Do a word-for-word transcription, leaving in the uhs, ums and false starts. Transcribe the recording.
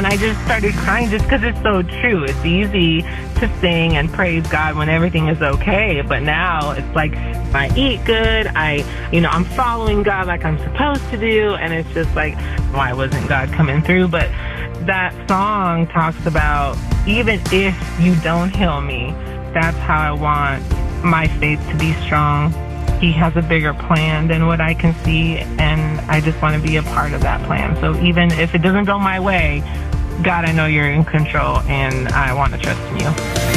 I just started crying just because it's so true. It's easy to sing and praise God when everything is okay, but now it's like I eat good, I, you know, I'm following God like I'm supposed to do, and it's just like, why wasn't God coming through? But that song talks about, even if you don't heal me, that's how I want my faith to be strong. He has a bigger plan than what I can see, and I just want to be a part of that plan. So even if it doesn't go my way, God, I know you're in control, and I want to trust in you.